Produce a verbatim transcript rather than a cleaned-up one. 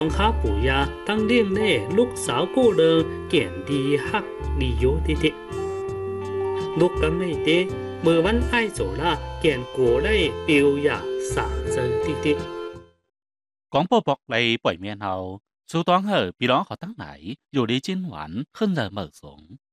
哈布呀，当年呢，ลูกสาวกูเดินเกียนดีฮักดีโยทีทีลูกกันไม่เตเมื่อวันไอ้โซล่าเกียนกัวได้เปียวยาสาเจอทีที广播博嚟背面後，蘇當後比朗學得嚟，有啲今晚很人冇慫。